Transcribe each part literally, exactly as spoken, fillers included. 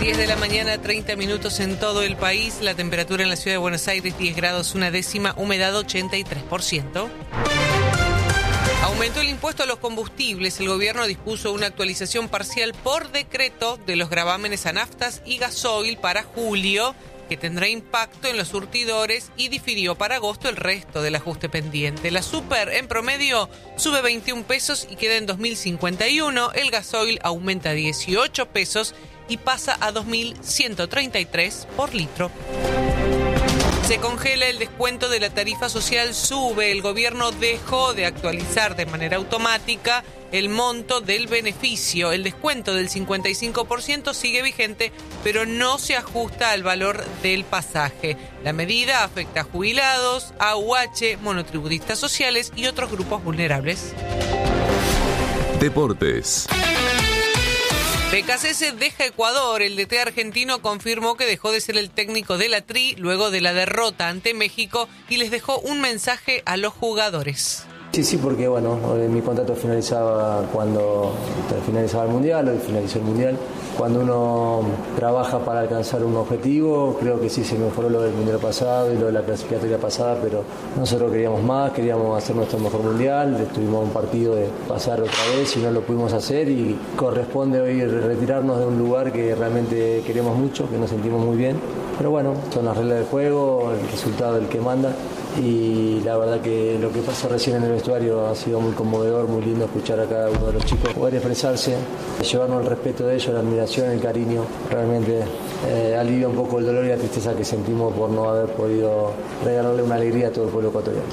diez de la mañana, treinta minutos en todo el país. La temperatura en la ciudad de Buenos Aires, diez grados, una décima, humedad ochenta y tres por ciento. Aumentó el impuesto a los combustibles. El gobierno dispuso una actualización parcial por decreto de los gravámenes a naftas y gasoil para julio, que tendrá impacto en los surtidores, y difirió para agosto el resto del ajuste pendiente. La super en promedio sube veintiún pesos y queda en dos mil cincuenta y uno. El gasoil aumenta dieciocho pesos y pasa a dos mil ciento treinta y tres por litro. Se congela el descuento de la tarifa social SUBE. El gobierno dejó de actualizar de manera automática el monto del beneficio. El descuento del cincuenta y cinco por ciento sigue vigente, pero no se ajusta al valor del pasaje. La medida afecta a jubilados, A U H, monotributistas sociales y otros grupos vulnerables. Deportes. Becasese deja Ecuador. El D T argentino confirmó que dejó de ser el técnico de la Tri luego de la derrota ante México y les dejó un mensaje a los jugadores. Sí, sí, porque bueno, mi contrato finalizaba cuando finalizaba el Mundial, hoy finalizó el Mundial. Cuando uno trabaja para alcanzar un objetivo, creo que sí se mejoró lo del Mundial pasado y lo de la clasificatoria pasada, pero nosotros queríamos más, queríamos hacer nuestro mejor Mundial, estuvimos a un partido de pasar otra vez y no lo pudimos hacer, y corresponde hoy retirarnos de un lugar que realmente queremos mucho, que nos sentimos muy bien. Pero bueno, son las reglas del juego, el resultado del que manda. Y la verdad que lo que pasó recién en el vestuario ha sido muy conmovedor, muy lindo escuchar a cada uno de los chicos poder expresarse, llevarnos el respeto de ellos, la admiración, el cariño. Realmente eh, alivia un poco el dolor y la tristeza que sentimos por no haber podido regalarle una alegría a todo el pueblo ecuatoriano.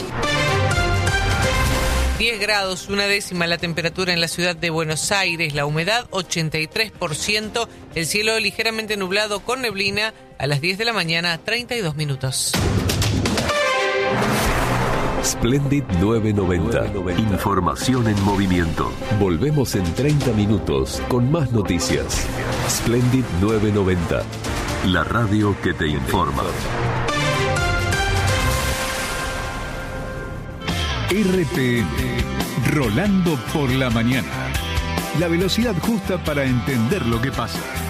diez grados, una décima la temperatura en la ciudad de Buenos Aires, la humedad ochenta y tres por ciento, el cielo ligeramente nublado con neblina. A las diez de la mañana, treinta y dos minutos. Splendid novecientos noventa. Información en movimiento. Volvemos en treinta minutos con más noticias. Splendid novecientos noventa. La radio que te informa. R P M. Rolando por la mañana. La velocidad justa para entender lo que pasa.